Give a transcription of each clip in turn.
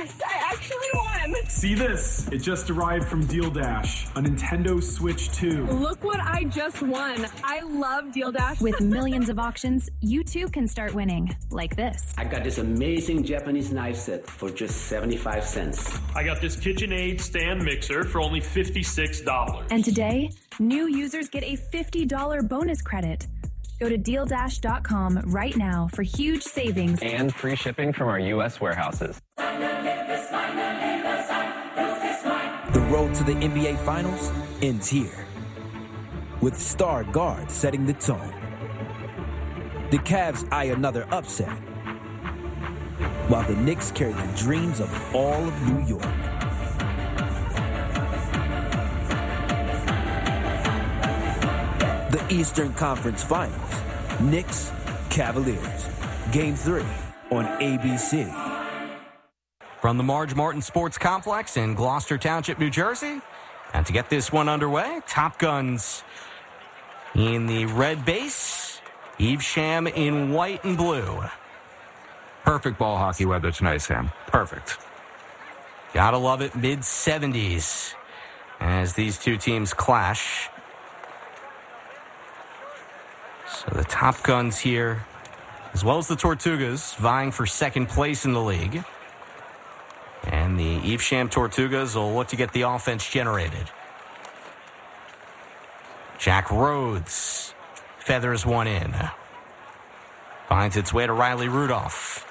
Yes, I actually won. See this? It just arrived from Deal Dash, a Nintendo Switch 2. Look what I just won. I love Deal Dash. With millions of auctions, you too can start winning, like this. I got this amazing Japanese knife set for just 75 cents. I got this KitchenAid stand mixer for only $56. And today, new users get a $50 bonus credit. Go to DealDash.com right now for huge savings and free shipping from our U.S. warehouses. The road to the NBA Finals ends here, with star guard setting the tone. The Cavs eye another upset, while the Knicks carry the dreams of all of New York. The Eastern Conference Finals, Knicks, Cavaliers, Game 3 on ABC. From the Marge Martin Sports Complex in Gloucester Township, New Jersey. And to get this one underway, Top Guns in the red base, Evesham in white and blue. Perfect ball hockey weather tonight, Sam. Perfect. Gotta love it, mid-70s as these two teams clash. So the Top Guns here, as well as the Tortugas, vying for second place in the league. And the Evesham Tortugas will look to get the offense generated. Jack Rhodes feathers one in. Finds its way to Riley Rudolph.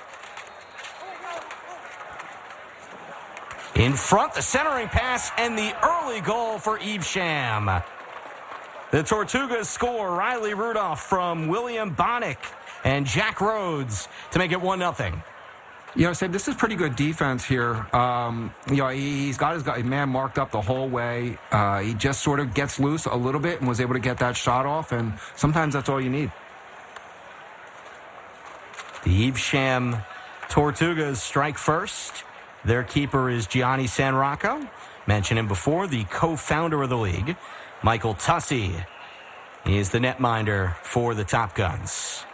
In front, the centering pass and the early goal for Evesham. The Tortugas score. Riley Rudolph from William Bonnick and Jack Rhodes to make it 1-0. You know, Sam, this is pretty good defense here. He's got his man marked up the whole way. He just sort of gets loose a little bit and was able to get that shot off, and sometimes that's all you need. The Evesham Tortugas strike first. Their keeper is Gianni San Rocco. Mentioned him before, the co-founder of the league. Michael Tussey is the netminder for the Top Guns.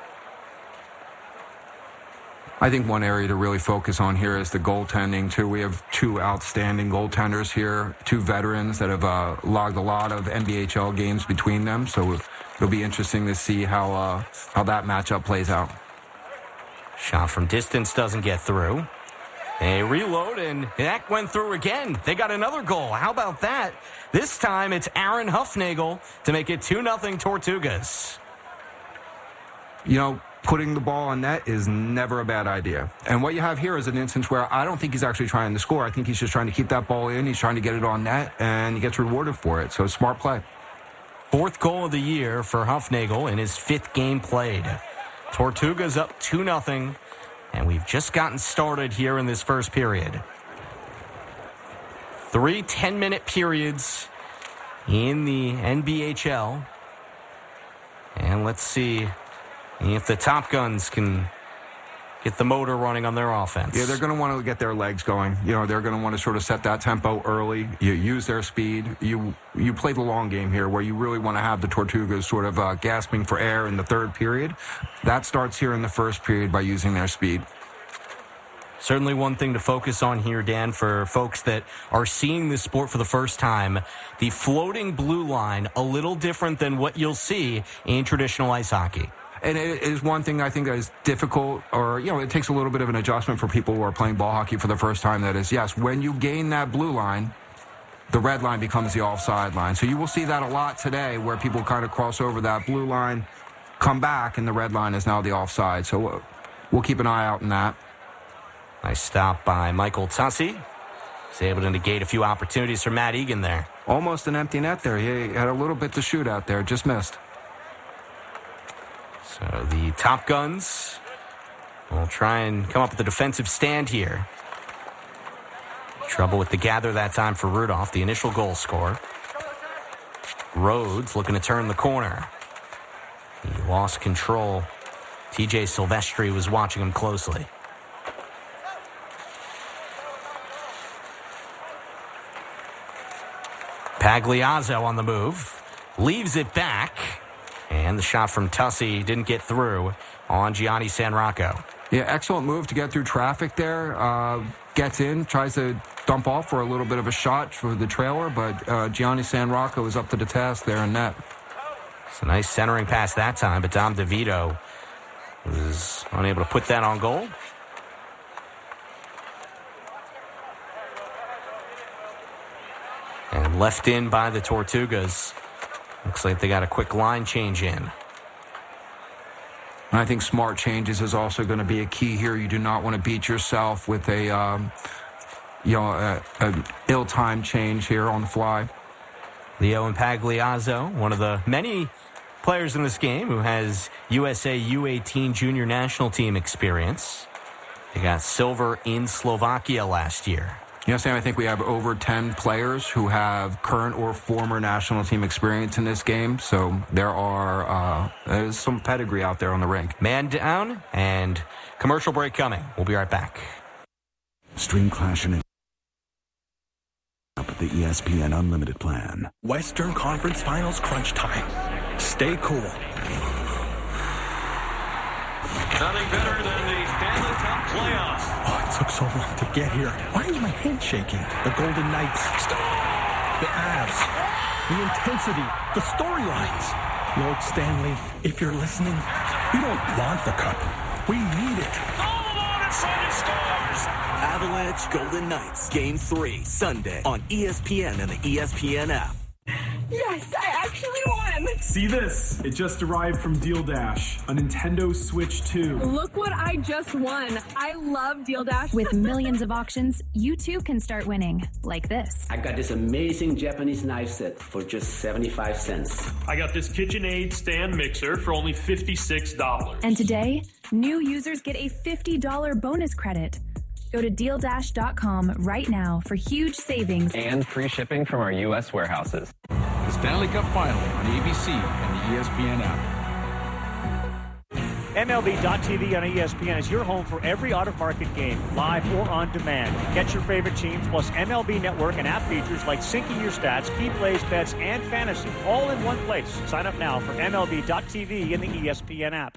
I think one area to really focus on here is the goaltending, too. We have two outstanding goaltenders here, two veterans that have logged a lot of NBHL games between them. So it'll be interesting to see how that matchup plays out. Shot from distance doesn't get through. They reload, and that went through again. They got another goal. How about that? This time, it's Aaron Huffnagel to make it 2-0 Tortugas. You know, putting the ball on net is never a bad idea. And what you have here is an instance where I don't think he's actually trying to score. I think he's just trying to keep that ball in. He's trying to get it on net, and he gets rewarded for it. So, smart play. Fourth goal of the year for Huffnagel in his fifth game played. Tortugas up 2-0. And we've just gotten started here in this first period. 3 10-minute periods in the NBHL. And let's see if the Top Guns can get the motor running on their offense. Yeah, they're going to want to get their legs going. You know, they're going to want to sort of set that tempo early. You use their speed. You play the long game here where you really want to have the Tortugas sort of gasping for air in the third period. That starts here in the first period by using their speed. Certainly one thing to focus on here, Dan, for folks that are seeing this sport for the first time. The floating blue line, a little different than what you'll see in traditional ice hockey. And it is one thing I think that is difficult, or, you know, it takes a little bit of an adjustment for people who are playing ball hockey for the first time. That is, yes, when you gain that blue line, the red line becomes the offside line. So you will see that a lot today where people kind of cross over that blue line, come back, and the red line is now the offside. So we'll keep an eye out on that. Nice stop by Michael Tussey. He's able to negate a few opportunities for Matt Egan there. Almost an empty net there. He had a little bit to shoot out there, just missed. So the Top Guns will try and come up with a defensive stand here. Trouble with the gather that time for Rudolph, the initial goal scorer. Rhodes looking to turn the corner. He lost control. TJ Silvestri was watching him closely. Pagliazzo on the move. Leaves it back. And the shot from Tussey didn't get through on Gianni San Rocco. Yeah, excellent move to get through traffic there. Gets in, tries to dump off for a little bit of a shot for the trailer, but Gianni San Rocco is up to the task there in net. It's a nice centering pass that time, but Dom DeVito was unable to put that on goal. And left in by the Tortugas. Looks like they got a quick line change in. And I think smart changes is also going to be a key here. You do not want to beat yourself with a ill-timed change here on the fly. Leo Impagliazzo, one of the many players in this game who has USA U18 junior national team experience. They got silver in Slovakia last year. Yes, Sam, I think we have over 10 players who have current or former national team experience in this game. So there's some pedigree out there on the rink. Man down and commercial break coming. We'll be right back. Stream Clash and up at the ESPN Unlimited plan. Western Conference Finals crunch time. Stay cool. Nothing better than the Stanley Cup playoffs. Oh, it took so long to get here. Why is my hand shaking? The Golden Knights. The Avs. The intensity. The storylines. Lord Stanley, if you're listening, we don't want the cup. We need it. All alone in front of scores. Avalanche Golden Knights. Game 3, Sunday on ESPN and the ESPN app. Yes, I actually won. See this? It just arrived from Deal Dash, a Nintendo Switch 2. Look what I just won. I love Deal Dash. With millions of auctions, you too can start winning, like this. I got this amazing Japanese knife set for just 75 cents. I got this KitchenAid stand mixer for only $56. And today, new users get a $50 bonus credit. Go to DealDash.com right now for huge savings and free shipping from our U.S. warehouses. The Stanley Cup Final on ABC and the ESPN app. MLB.tv on ESPN is your home for every out-of-market game, live or on demand. Get your favorite teams, plus MLB Network and app features like syncing your stats, key plays, bets, and fantasy, all in one place. Sign up now for MLB.tv in the ESPN app.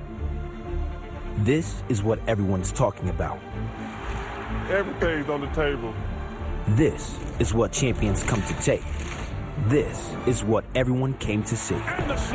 This is what everyone's talking about. Everything's on the table. This is what champions come to take. This is what everyone came to see. And the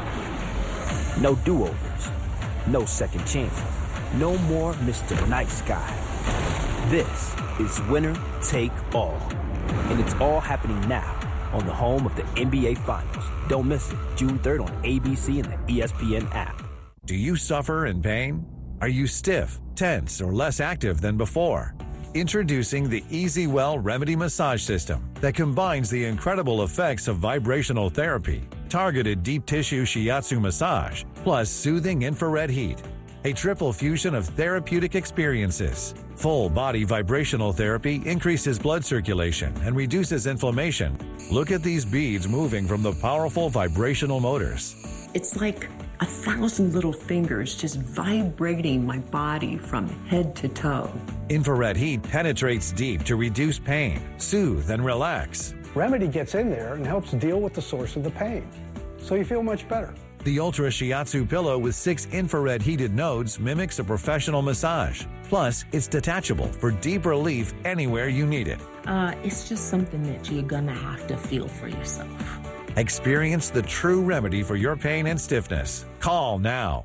slam! No do-overs. No second chances. No more Mr. Nice Guy. This is winner take all. And it's all happening now on the home of the NBA Finals. Don't miss it. June 3rd on ABC and the ESPN app. Do you suffer in pain? Are you stiff, tense, or less active than before? Introducing the EasyWell Remedy Massage System that combines the incredible effects of vibrational therapy, targeted deep tissue shiatsu massage, plus soothing infrared heat. A triple fusion of therapeutic experiences. Full body vibrational therapy increases blood circulation and reduces inflammation. Look at these beads moving from the powerful vibrational motors. It's like 1,000 little fingers just vibrating my body from head to toe. Infrared heat penetrates deep to reduce pain, soothe, and relax. Remedy gets in there and helps deal with the source of the pain, so you feel much better. The Ultra Shiatsu pillow with 6 infrared heated nodes mimics a professional massage. Plus, it's detachable for deep relief anywhere you need it. It's just something that you're gonna have to feel for yourself. Experience the true remedy for your pain and stiffness. Call now.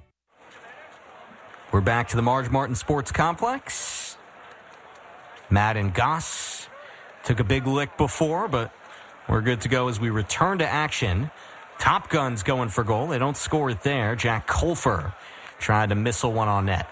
We're back to the Marge Martin Sports Complex. Matt and Goss took a big lick before, but we're good to go as we return to action. Top Guns going for goal. They don't score it there. Jack Colfer tried to missile one on net.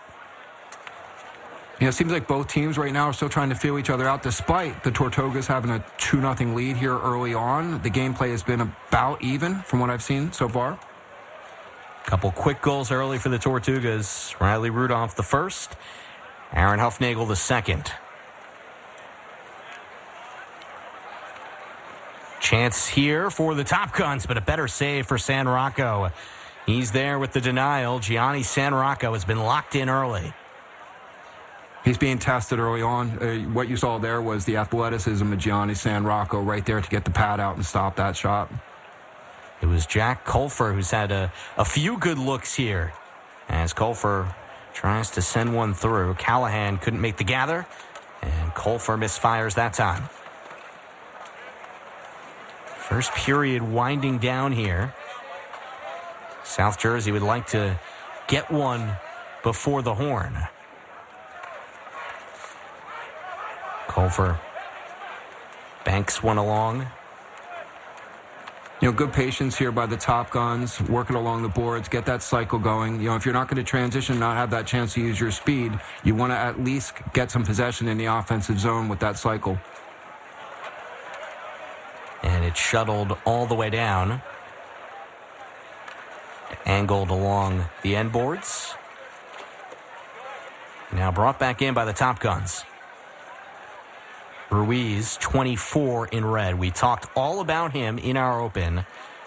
Yeah, it seems like both teams right now are still trying to feel each other out, despite the Tortugas having a 2-0 lead here early on. The gameplay has been about even from what I've seen so far. Couple quick goals early for the Tortugas. Riley Rudolph the first, Aaron Huffnagel the second. Chance here for the Top Guns, but a better save for San Rocco. He's there with the denial. Gianni San Rocco has been locked in early. He's being tested early on. What you saw there was the athleticism of Gianni San Rocco right there to get the pad out and stop that shot. It was Jack Colfer who's had a few good looks here, as Colfer Tries to send one through. Callahan couldn't make the gather, and Colfer misfires that time. First period winding down here. South Jersey would like to get one before the horn. Colfer banks one along. Good patience here by the Top Guns, working along the boards, get that cycle going. If you're not going to transition, not have that chance to use your speed, you want to at least get some possession in the offensive zone with that cycle. And it's shuttled all the way down. Angled along the end boards. Now brought back in by the Top Guns. Ruiz, 24 in red. We talked all about him in our open.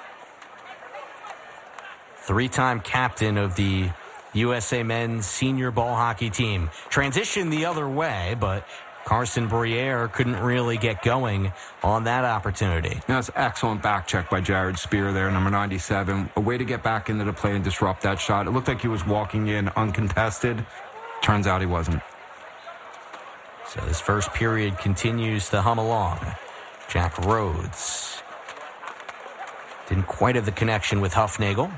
3-time captain of the USA men's senior ball hockey team. Transitioned the other way, but Carson Briere couldn't really get going on that opportunity. That's excellent back check by Jared Spear there, number 97. A way to get back into the play and disrupt that shot. It looked like he was walking in uncontested. Turns out he wasn't. So this first period continues to hum along. Jack Rhodes didn't quite have the connection with Huffnagel.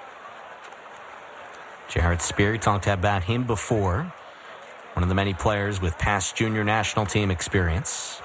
Jared Spear, talked about him before. One of the many players with past junior national team experience.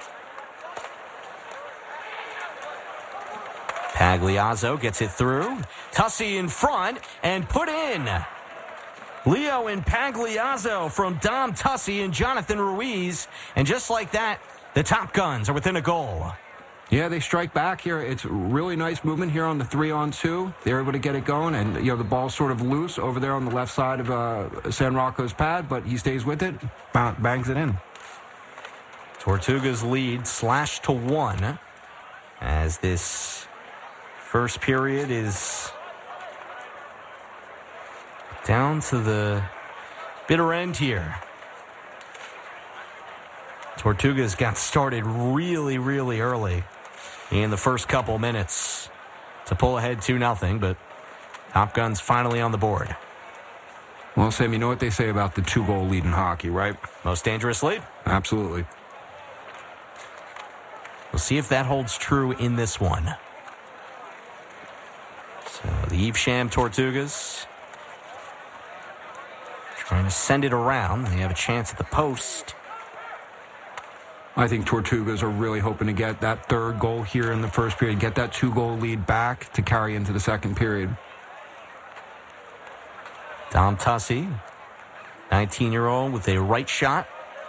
Pagliazzo gets it through. Tussey in front and put in. Leo and Pagliazzo from Dom Tussey and Jonathan Ruiz. And just like that, the Top Guns are within a goal. Yeah, they strike back here. It's really nice movement here on the 3-on-2. They're able to get it going, and the ball's sort of loose over there on the left side of San Rocco's pad, but he stays with it, bangs it in. Tortuga's lead slashed to 1 as this first period is down to the bitter end here. Tortugas got started really, really early in the first couple minutes to pull ahead 2-0, but Top Guns finally on the board. Well, Sam, you know what they say about the 2-goal lead in hockey, right? Most dangerous lead? Absolutely. We'll see if that holds true in this one. So the Evesham Tortugas trying to send it around. They have a chance at the post. I think Tortugas are really hoping to get that third goal here in the first period, get that 2-goal lead back to carry into the second period. Dom Tussey, 19-year-old with a right shot.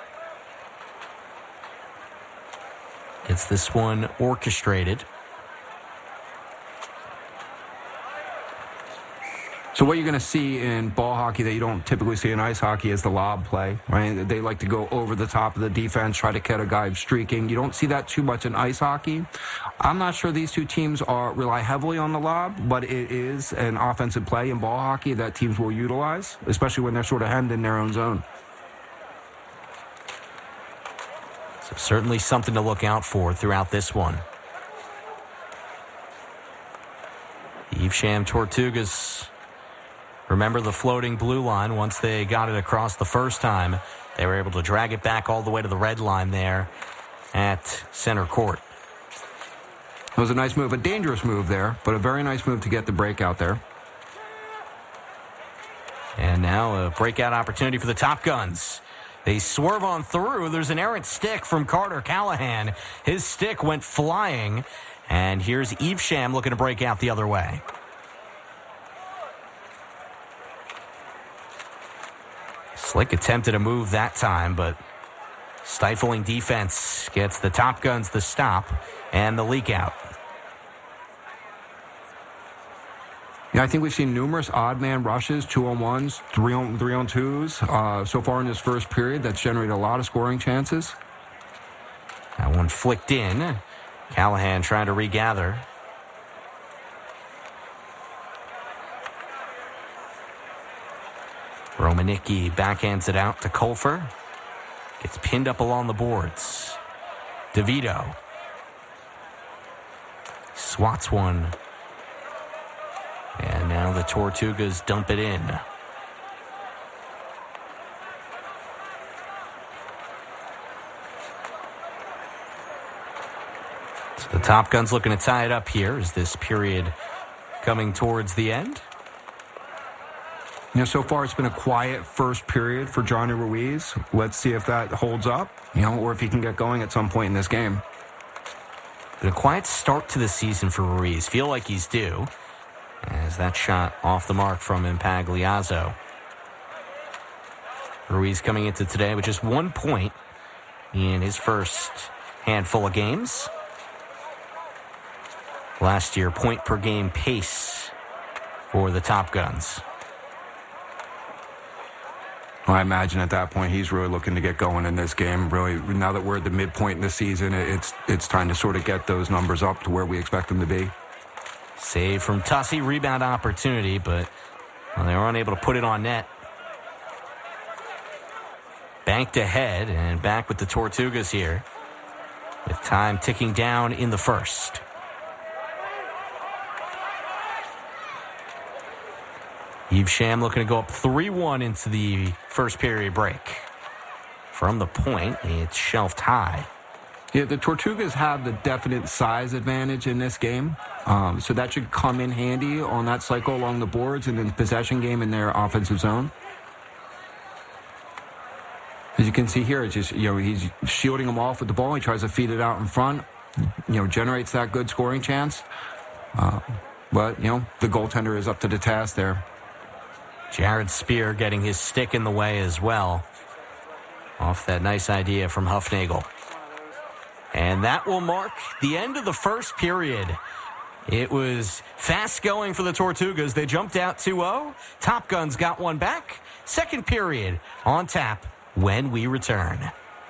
Gets this one orchestrated. So what you're going to see in ball hockey that you don't typically see in ice hockey is the lob play, right? They like to go over the top of the defense, try to get a guy streaking. You don't see that too much in ice hockey. I'm not sure these two teams rely heavily on the lob, but it is an offensive play in ball hockey that teams will utilize, especially when they're sort of hemmed in their own zone. So certainly something to look out for throughout this one. The Evesham Tortugas, remember the floating blue line. Once they got it across the first time, they were able to drag it back all the way to the red line there at center court. It was a nice move, a dangerous move there, but a very nice move to get the breakout there. And now a breakout opportunity for the Top Guns. They swerve on through. There's an errant stick from Carter Callahan. His stick went flying, and here's Evesham looking to break out the other way. Slick attempted a move that time, but stifling defense gets the Top Guns the stop and the leak out. Yeah, I think we've seen numerous odd man rushes, 2-on-1s, 3-on-2s so far in this first period. That's generated a lot of scoring chances. That one flicked in. Callahan trying to regather. Romanicki backhands it out to Colfer. Gets pinned up along the boards. DeVito swats one. And now the Tortugas dump it in. So the Top Guns looking to tie it up here as this period coming towards the end. So far it's been a quiet first period for Johnny Ruiz. Let's see if that holds up, or if he can get going at some point in this game. Been a quiet start to the season for Ruiz. Feel like he's due, as that shot off the mark from Impagliazzo. Ruiz coming into today with just 1 point in his first handful of games. Last year, point per game pace for the Top Guns. Well, I imagine at that point he's really looking to get going in this game. Really, now that we're at the midpoint in the season, it's time to sort of get those numbers up to where we expect them to be. Save from Tussie, rebound opportunity, but they were unable to put it on net. Banked ahead and back with the Tortugas here, with time ticking down in the first. Yves Sham looking to go up 3-1 into the first period break. From the point, it's shelved high. Yeah, the Tortugas have the definite size advantage in this game, so that should come in handy on that cycle along the boards and in the possession game in their offensive zone. As you can see here, it's just, he's shielding them off with the ball. He tries to feed it out in front, generates that good scoring chance. But the goaltender is up to the task there. Jared Spear getting his stick in the way as well, off that nice idea from Hufnagel. And that will mark the end of the first period. It was fast going for the Tortugas. They jumped out 2-0. Top Guns got one back. Second period on tap when we return.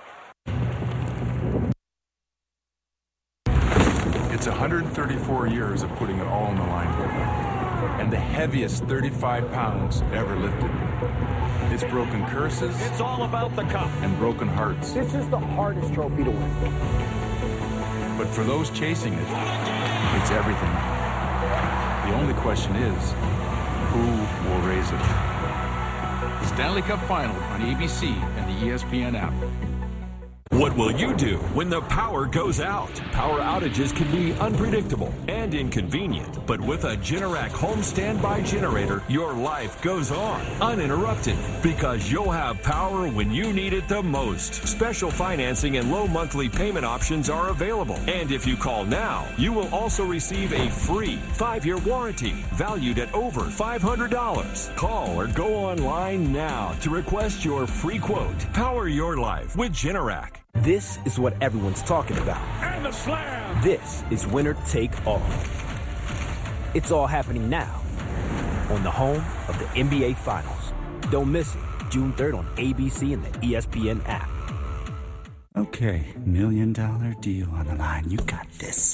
It's 134 years of putting it all on the line, and the heaviest 35 pounds ever lifted. It's broken curses. It's all about the cup. And broken hearts. This is the hardest trophy to win. But for those chasing it, it's everything. The only question is, who will raise it? The Stanley Cup Final on ABC and the ESPN app. What will you do when the power goes out? Power outages can be unpredictable and inconvenient, but with a Generac home standby generator, your life goes on uninterrupted because you'll have power when you need it the most. Special financing and low monthly payment options are available. And if you call now, you will also receive a free 5-year warranty valued at over $500. Call or go online now to request your free quote. Power your life with Generac. This is what everyone's talking about. And the slam! This is Winner Take All. It's all happening now on the home of the NBA Finals. Don't miss it, June 3rd on ABC and the ESPN app. Okay, $1 million deal on the line. You got this.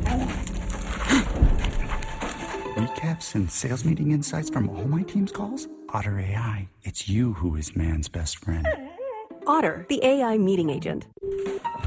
Recaps and sales meeting insights from all my team's calls? Otter AI, it's you who is man's best friend. Otter, the AI meeting agent.